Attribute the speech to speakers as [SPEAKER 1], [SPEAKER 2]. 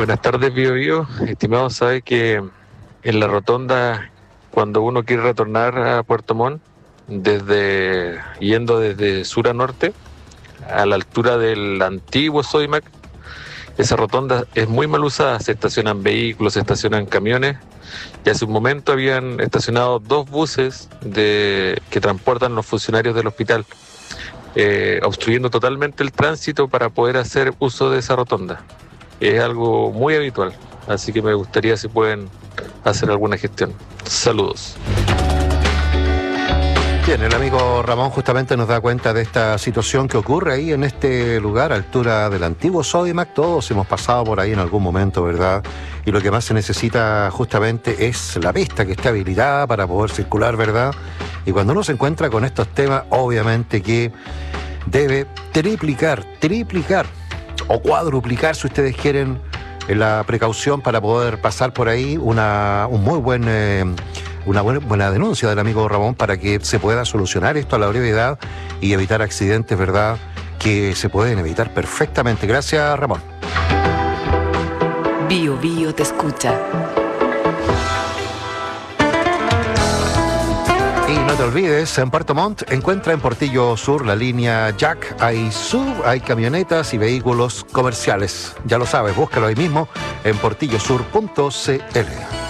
[SPEAKER 1] Buenas tardes, Bio. Estimado, sabe que en la rotonda, cuando uno quiere retornar a Puerto Montt, yendo desde sur a norte, a la altura del antiguo Sodimac, esa rotonda es muy mal usada, se estacionan vehículos, se estacionan camiones, y hace un momento habían estacionado dos buses que transportan los funcionarios del hospital, obstruyendo totalmente el tránsito para poder hacer uso de esa rotonda. Es algo muy habitual, así que me gustaría si pueden hacer alguna gestión. Saludos.
[SPEAKER 2] Bien, el amigo Ramón justamente nos da cuenta de esta situación que ocurre ahí en este lugar, a altura del antiguo Sodimac. Todos hemos pasado por ahí en algún momento, ¿verdad? Y lo que más se necesita justamente es la pista que esté habilitada para poder circular, ¿verdad? Y cuando uno se encuentra con estos temas, obviamente que debe triplicar o cuadruplicar, si ustedes quieren, la precaución para poder pasar por ahí. Una buena denuncia del amigo Ramón para que se pueda solucionar esto a la brevedad y evitar accidentes, ¿verdad?, que se pueden evitar perfectamente. Gracias, Ramón.
[SPEAKER 3] Bio te escucha.
[SPEAKER 2] Y no te olvides, en Puerto Montt encuentra en Portillo Sur la línea Jack. Hay hay camionetas y vehículos comerciales. Ya lo sabes, búscalo ahí mismo en portillosur.cl.